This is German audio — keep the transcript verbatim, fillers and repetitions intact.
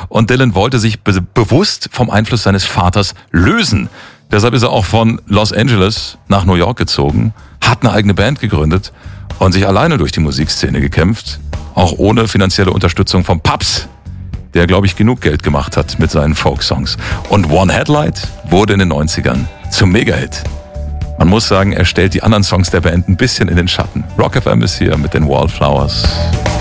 und Dylan wollte sich be- bewusst vom Einfluss seines Vaters lösen. Deshalb ist er auch von Los Angeles nach New York gezogen, hat eine eigene Band gegründet und sich alleine durch die Musikszene gekämpft, auch ohne finanzielle Unterstützung vom Paps, der, glaube ich, genug Geld gemacht hat mit seinen Folksongs. Und One Headlight wurde in den neunzigern zum Mega-Hit. Man muss sagen, er stellt die anderen Songs der Band ein bisschen in den Schatten. Rock F M ist hier mit den Wallflowers.